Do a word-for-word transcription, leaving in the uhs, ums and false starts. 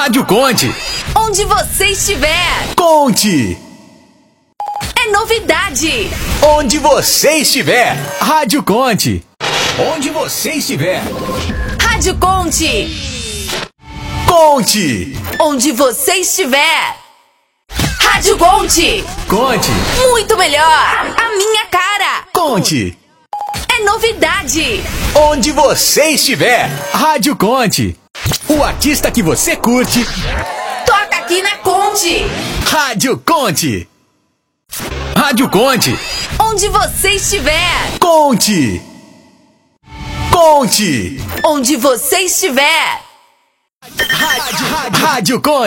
Rádio Conte. Onde você estiver. Conte. É novidade. Onde você estiver. Rádio Conte. Onde você estiver. Rádio Conte. Conte. Onde você estiver. Rádio Conte. Conte. Muito melhor. A minha cara. Conte. É novidade. Onde você estiver. Rádio Conte. O artista que você curte. Toca aqui na Conte. Rádio Conte. Rádio Conte. Onde você estiver. Conte. Conte. Onde você estiver. Rádio, rádio, rádio Conte.